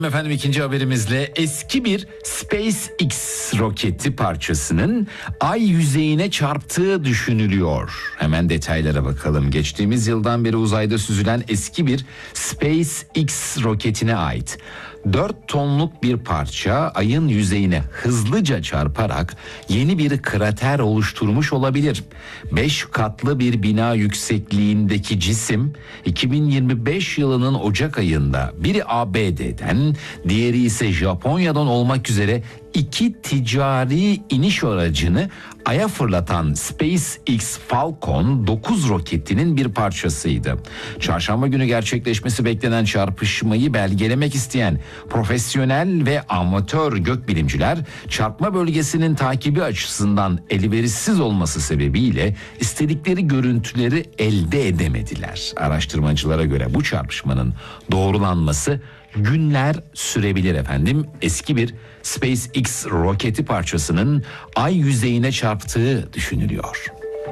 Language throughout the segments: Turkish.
Efendim ikinci haberimizle eski bir SpaceX roketi parçasının ay yüzeyine çarptığı düşünülüyor. Hemen detaylara bakalım. Geçtiğimiz yıldan beri uzayda süzülen eski bir SpaceX roketine ait 4 tonluk bir parça ayın yüzeyine hızlıca çarparak yeni bir krater oluşturmuş olabilir. 5 katlı bir bina yüksekliğindeki cisim 2025 yılının Ocak ayında biri ABD'den, diğeri ise Japonya'dan olmak üzere 2 ticari iniş aracını Ay'a fırlatan SpaceX Falcon 9 roketinin bir parçasıydı. Çarşamba günü gerçekleşmesi beklenen çarpışmayı belgelemek isteyen profesyonel ve amatör gökbilimciler çarpma bölgesinin takibi açısından elverişsiz olması sebebiyle istedikleri görüntüleri elde edemediler. Araştırmacılara göre bu çarpışmanın doğrulanması günler sürebilir efendim. Eski bir SpaceX roketi parçasının ay yüzeyine çarptığı düşünülüyor.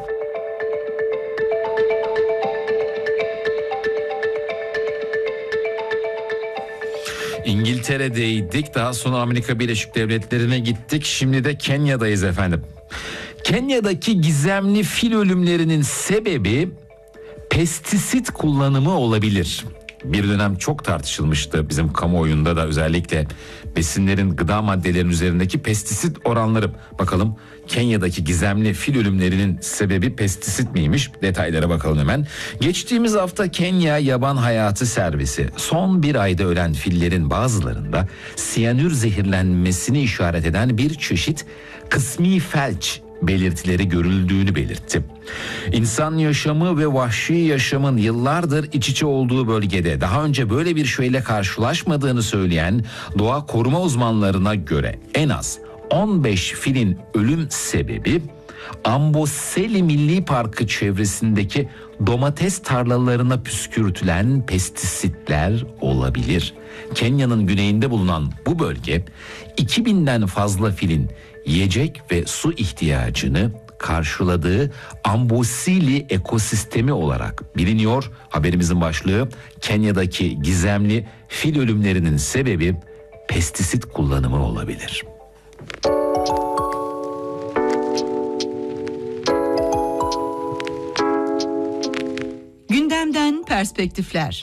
İngiltere'deydik, daha sonra Amerika Birleşik Devletleri'ne gittik, şimdi de Kenya'dayız efendim. Kenya'daki gizemli fil ölümlerinin sebebi pestisit kullanımı olabilir. Bir dönem çok tartışılmıştı bizim kamuoyunda da, özellikle besinlerin, gıda maddelerinin üzerindeki pestisit oranları. Bakalım Kenya'daki gizemli fil ölümlerinin sebebi pestisit miymiş? Detaylara bakalım hemen. Geçtiğimiz hafta Kenya Yaban Hayatı Servisi son bir ayda ölen fillerin bazılarında siyanür zehirlenmesini işaret eden bir çeşit kısmi felç belirtileri görüldüğünü belirtti. İnsan yaşamı ve vahşi yaşamın yıllardır iç içe olduğu bölgede daha önce böyle bir şeyle karşılaşmadığını söyleyen doğa koruma uzmanlarına göre en az 15 filin ölüm sebebi Amboseli Milli Parkı çevresindeki domates tarlalarına püskürtülen pestisitler olabilir. Kenya'nın güneyinde bulunan bu bölge 2000'den fazla filin yiyecek ve su ihtiyacını karşıladığı Amboseli ekosistemi olarak biliniyor. Haberimizin başlığı: Kenya'daki gizemli fil ölümlerinin sebebi pestisit kullanımı olabilir. Gündemden perspektifler.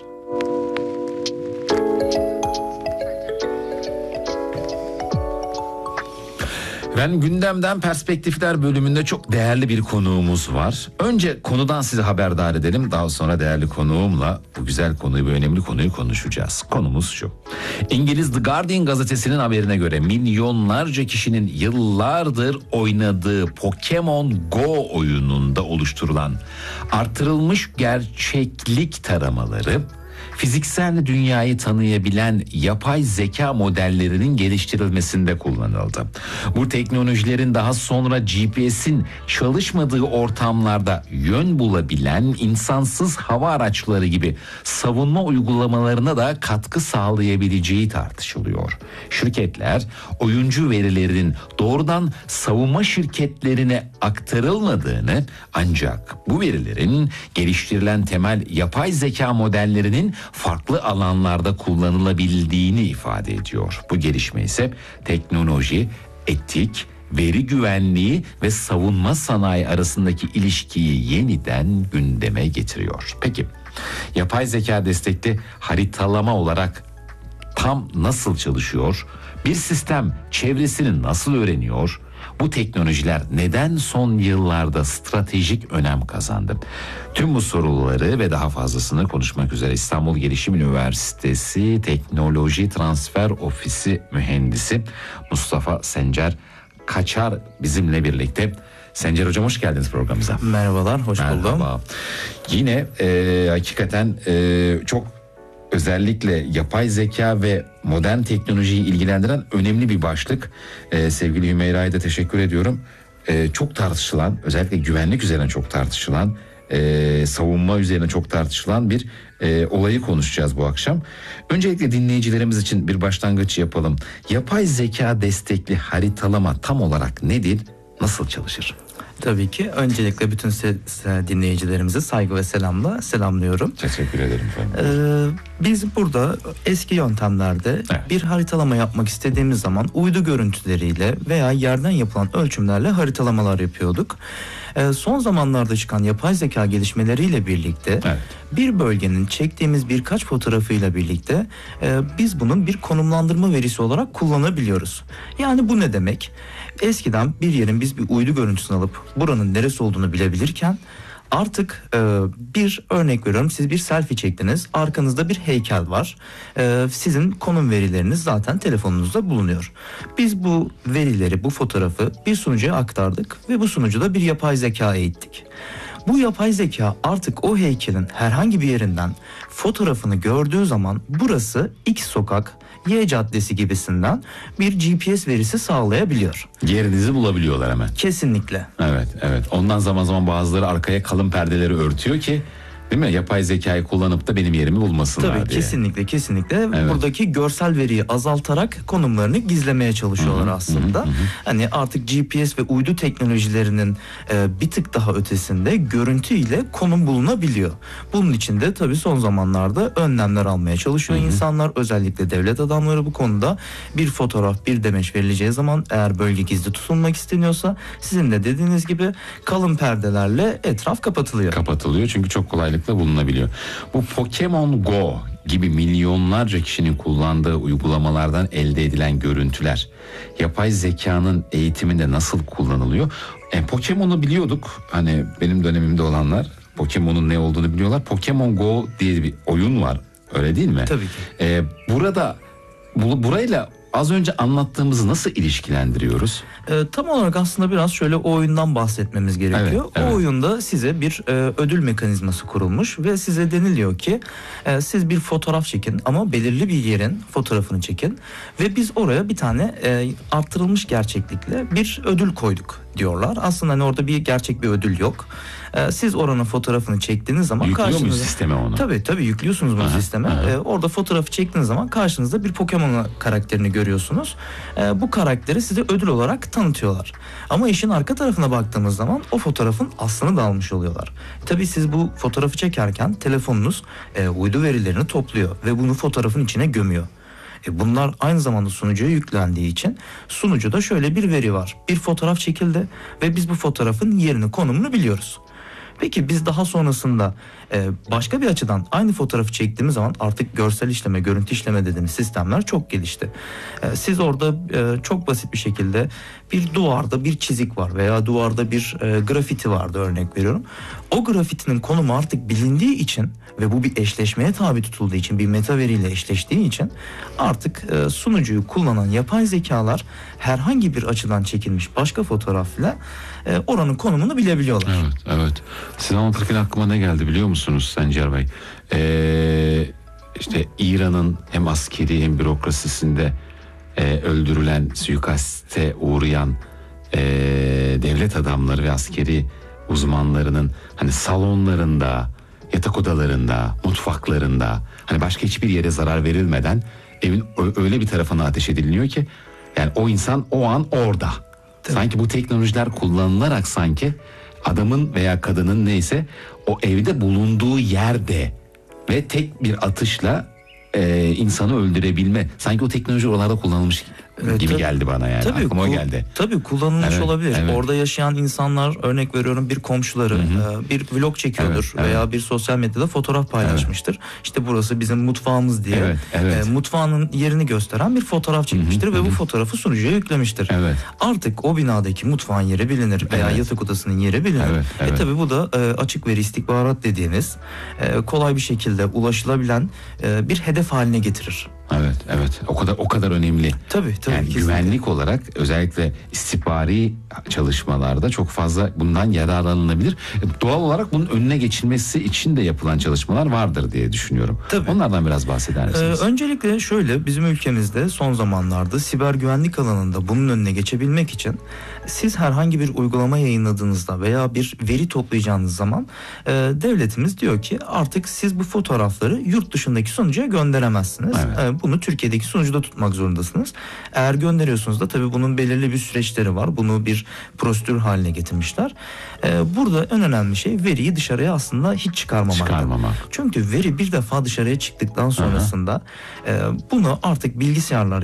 Ben gündemden perspektifler bölümünde çok değerli bir konuğumuz var. Önce konudan sizi haberdar edelim. Daha sonra değerli konuğumla bu güzel konuyu, bu önemli konuyu konuşacağız. Konumuz şu: İngiliz The Guardian gazetesinin haberine göre milyonlarca kişinin yıllardır oynadığı Pokemon Go oyununda oluşturulan artırılmış gerçeklik taramaları, fiziksel dünyayı tanıyabilen yapay zeka modellerinin geliştirilmesinde kullanıldı. Bu teknolojilerin daha sonra GPS'in çalışmadığı ortamlarda yön bulabilen insansız hava araçları gibi savunma uygulamalarına da katkı sağlayabileceği tartışılıyor. Şirketler oyuncu verilerinin doğrudan savunma şirketlerine aktarılmadığını, ancak bu verilerin geliştirilen temel yapay zeka modellerinin farklı alanlarda kullanılabildiğini ifade ediyor. Bu gelişme ise teknoloji, etik, veri güvenliği ve savunma sanayi arasındaki ilişkiyi yeniden gündeme getiriyor. Peki, yapay zeka destekli haritalama olarak tam nasıl çalışıyor? Bir sistem çevresini nasıl öğreniyor? Bu teknolojiler neden son yıllarda stratejik önem kazandı? Tüm bu soruları ve daha fazlasını konuşmak üzere İstanbul Gelişim Üniversitesi Teknoloji Transfer Ofisi Mühendisi Mustafa Sencer Kaçar bizimle birlikte. Sencer Hocam, hoş geldiniz programımıza. Merhabalar, hoş buldum. Merhaba. Yine hakikaten çok özellikle yapay zeka ve modern teknolojiyi ilgilendiren önemli bir başlık. Sevgili Hümeyra'ya da teşekkür ediyorum. Çok tartışılan, özellikle güvenlik üzerine çok tartışılan, savunma üzerine çok tartışılan bir olayı konuşacağız bu akşam. Öncelikle dinleyicilerimiz için bir başlangıç yapalım. Yapay zeka destekli haritalama tam olarak nedir, nasıl çalışır? Tabii ki. Öncelikle bütün dinleyicilerimizi saygı ve selamla selamlıyorum. Teşekkür ederim efendim. Biz burada eski yöntemlerde bir haritalama yapmak istediğimiz zaman uydu görüntüleriyle veya yerden yapılan ölçümlerle haritalamalar yapıyorduk. Son zamanlarda çıkan yapay zeka gelişmeleriyle birlikte bir bölgenin çektiğimiz birkaç fotoğrafıyla birlikte biz bunun bir konumlandırma verisi olarak kullanabiliyoruz. Yani bu ne demek? Eskiden bir yerin biz bir uydu görüntüsünü alıp buranın neresi olduğunu bilebilirken artık bir örnek veriyorum, siz bir selfie çektiniz, arkanızda bir heykel var, sizin konum verileriniz zaten telefonunuzda bulunuyor. Biz bu verileri, bu fotoğrafı bir sunucuya aktardık ve bu sunucuda bir yapay zeka eğittik. Bu yapay zeka artık o heykelin herhangi bir yerinden fotoğrafını gördüğü zaman burası X sokak, Y caddesi gibisinden bir GPS verisi sağlayabiliyor. Yerinizi bulabiliyorlar hemen. Kesinlikle. Evet. Ondan zaman zaman bazıları arkaya kalın perdeleri örtüyor ki, değil mi? Yapay zekayı kullanıp da benim yerimi bulmasınlar diye. Tabii kesinlikle. Evet. Buradaki görsel veriyi azaltarak konumlarını gizlemeye çalışıyorlar aslında. Hani artık GPS ve uydu teknolojilerinin bir tık daha ötesinde görüntü ile konum bulunabiliyor. Bunun için de tabii son zamanlarda önlemler almaya çalışıyor insanlar. Özellikle devlet adamları bu konuda bir fotoğraf, bir demeç verileceği zaman eğer bölge gizli tutulmak isteniyorsa sizin de dediğiniz gibi kalın perdelerle etraf kapatılıyor. Kapatılıyor çünkü çok kolaylıkla bulunabiliyor. Bu Pokemon Go gibi milyonlarca kişinin kullandığı uygulamalardan elde edilen görüntüler yapay zekanın eğitiminde nasıl kullanılıyor? Pokemon'u biliyorduk. Hani benim dönemimde olanlar Pokemon'un ne olduğunu biliyorlar. Pokemon Go diye bir oyun var. Öyle değil mi? Tabii ki. Burayla az önce anlattığımızı nasıl ilişkilendiriyoruz? Tam olarak aslında biraz şöyle o oyundan bahsetmemiz gerekiyor. Evet. O oyunda size bir ödül mekanizması kurulmuş ve size deniliyor ki siz bir fotoğraf çekin ama belirli bir yerin fotoğrafını çekin ve biz oraya bir tane arttırılmış gerçeklikle bir ödül koyduk diyorlar. Aslında hani orada gerçek bir ödül yok. Siz oranın fotoğrafını çektiğiniz zaman yüklüyor muyuz sisteme onu? Tabii yüklüyorsunuz bunu sisteme. Orada fotoğrafı çektiğiniz zaman karşınızda bir Pokemon karakterini görüyorsunuz. Bu karakteri size ödül olarak tanıtıyorlar. Ama işin arka tarafına baktığımız zaman o fotoğrafın aslını da almış oluyorlar. Tabii siz bu fotoğrafı çekerken telefonunuz uydu verilerini topluyor ve bunu fotoğrafın içine gömüyor. Bunlar aynı zamanda sunucuya yüklendiği için sunucuda şöyle bir veri var. Bir fotoğraf çekildi ve biz bu fotoğrafın yerini, konumunu biliyoruz. Peki biz daha sonrasında başka bir açıdan aynı fotoğrafı çektiğimiz zaman artık görsel işleme, görüntü işleme dediğimiz sistemler çok gelişti. Siz orada çok basit bir şekilde bir duvarda bir çizik var veya duvarda bir grafiti vardı, örnek veriyorum. O grafitinin konumu artık bilindiği için ve bu bir eşleşmeye tabi tutulduğu için, bir meta veriyle eşleştiği için artık sunucuyu kullanan yapay zekalar herhangi bir açıdan çekilmiş başka fotoğrafla oranın konumunu bilebiliyorlar. Evet. Siz anlatırken aklıma ne geldi biliyor musunuz Sencer Bey? İşte İran'ın hem askeri hem bürokrasisinde öldürülen, suikaste uğrayan devlet adamları ve askeri uzmanlarının hani salonlarında, yatak odalarında, mutfaklarında, hani başka hiçbir yere zarar verilmeden evin öyle bir tarafına ateş ediliyor ki yani o insan o an orada. Tabii. Sanki bu teknolojiler kullanılarak sanki adamın veya kadının neyse o evde bulunduğu yerde ve tek bir atışla insanı öldürebilme. Sanki o teknoloji oralarda kullanılmış gibi geldi bana yani. Tabii, aklıma geldi. Tabii kullanılmış olabilir. Evet. Orada yaşayan insanlar, örnek veriyorum, bir komşuları bir vlog çekiyordur veya bir sosyal medyada fotoğraf paylaşmıştır. İşte burası bizim mutfağımız diye. Mutfağının yerini gösteren bir fotoğraf çekmiştir ve bu fotoğrafı sunucuya yüklemiştir. Artık o binadaki mutfağın yeri bilinir veya yatak odasının yeri bilinir. Tabii bu da açık veri istihbarat dediğiniz kolay bir şekilde ulaşılabilen bir hedef haline getirir. Evet. O kadar önemli. Tabii. Yani güvenlik olarak özellikle istihbari çalışmalarda çok fazla bundan yararlanılabilir. Doğal olarak bunun önüne geçilmesi için de yapılan çalışmalar vardır diye düşünüyorum. Tabii. Onlardan biraz bahseder misiniz? Öncelikle şöyle, bizim ülkemizde son zamanlarda siber güvenlik alanında bunun önüne geçebilmek için siz herhangi bir uygulama yayınladığınızda veya bir veri toplayacağınız zaman devletimiz diyor ki artık siz bu fotoğrafları yurt dışındaki sunucuya gönderemezsiniz. bunu Türkiye'deki sunucuda tutmak zorundasınız. Eğer gönderiyorsunuz da tabii bunun belirli bir süreçleri var. Bunu bir prosedür haline getirmişler. Burada en önemli şey veriyi dışarıya aslında hiç çıkarmamak. Çünkü veri bir defa dışarıya çıktıktan sonrasında bunu artık bilgisayarlar